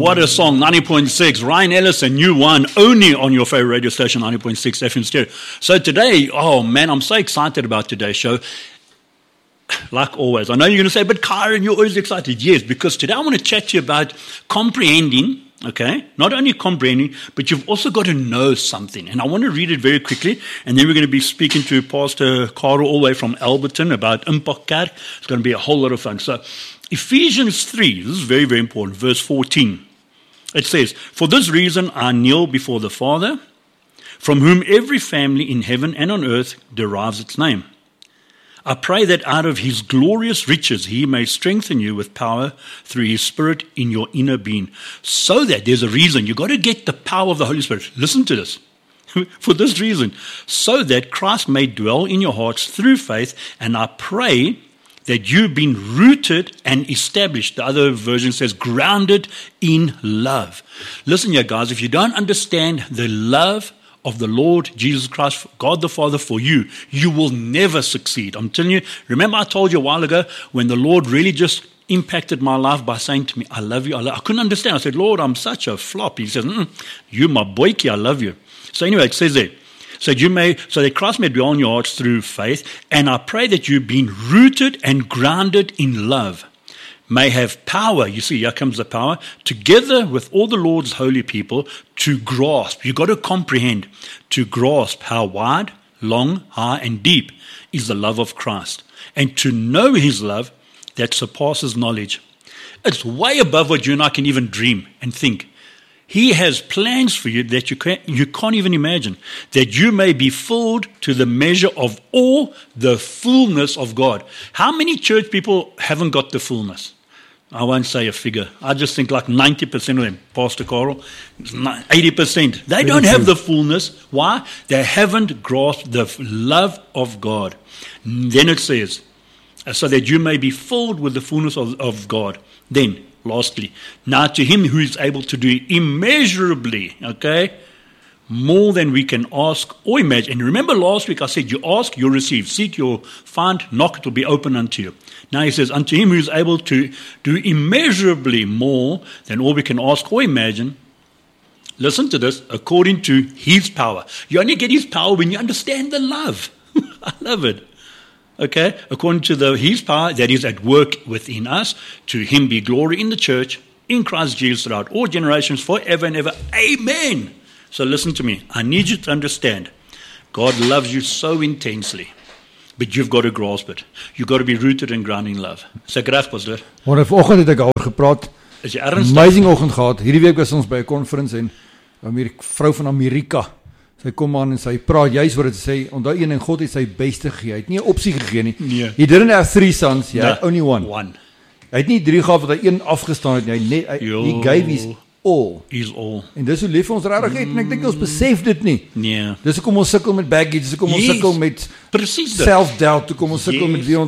What a song, 90.6. Ryan Ellis, a new one, only on your favorite radio station, 90.6 FM stereo. So today, oh man, I'm so excited about today's show. Like always, I know you're going to say, but Kyron, you're always excited. Yes, because today I want to chat to you about comprehending, okay? Not only comprehending, but you've also got to know something. And I want to read it very quickly, and then we're going to be speaking to Pastor Carl all the way from Alberton about Impact Kerk. It's going to be a whole lot of fun. So Ephesians 3, this is very, very important, verse 14. It says, "For this reason I kneel before the Father, from whom every family in heaven and on earth derives its name. I pray that out of his glorious riches he may strengthen you with power through his Spirit in your inner being." So that there's a reason. You've got to get the power of the Holy Spirit. Listen to this. For this reason, so that Christ may dwell in your hearts through faith, and I pray that you've been rooted and established. The other version says grounded in love. Listen here, guys, if you don't understand the love of the Lord Jesus Christ, God the Father for you, you will never succeed. I'm telling you, remember I told you a while ago when the Lord really just impacted my life by saying to me, I love you. I couldn't understand. I said, Lord, I'm such a flop. He says, you my boyki, I love you. So anyway, it says there, so that Christ may dwell in your hearts through faith, and I pray that you've been rooted and grounded in love, may have power, you see, here comes the power, together with all the Lord's holy people, to grasp, you've got to comprehend, to grasp how wide, long, high, and deep is the love of Christ, and to know his love that surpasses knowledge. It's way above what you and I can even dream and think. He has plans for you that you can't even imagine, that you may be filled to the measure of all the fullness of God. How many church people haven't got the fullness? I won't say a figure. I just think like 90% of them, Pastor Carl, 80%. They don't have the fullness. Why? They haven't grasped the love of God. Then it says, so that you may be filled with the fullness of God. Then, lastly, now to him who is able to do immeasurably, okay, more than we can ask or imagine. And remember last week I said, you ask, you'll receive. Seek, you'll find. Knock, it will be open unto you. Now he says, unto him who is able to do immeasurably more than all we can ask or imagine. Listen to this, according to his power. You only get his power when you understand the love. I love it. Okay, according to his power that is at work within us, to him be glory in the church, in Christ Jesus throughout all generations, forever and ever. Amen. So listen to me. I need you to understand. God loves you so intensely, but you've got to grasp it. You've got to be rooted and grounded in love. Sê graag, pastor. Maar vanoggend het ek oor gepraat. Is jy ernstig? Amazing oggend gehad. Hierdie week was ons by 'n conference en 'n vrou van Amerika. Sy kom aan en sy praat juist oor dit. Sy sê, onthou een en God het sy beste gegee. Hy het nie 'n opsie gegee nie. Nee. He didn't have 3 sons, he had only one. Hy het nie 3 gehad wat hy een afgestaan het nie. He gave his all. He's all. En dis hoe lief ons regtig het en ek dink ons besef dit nie. Nee. Dis hoekom ons sukkel met baggage, dis hoekom ons sukkel met self-doubt, hoekom ons sukkel met wie ons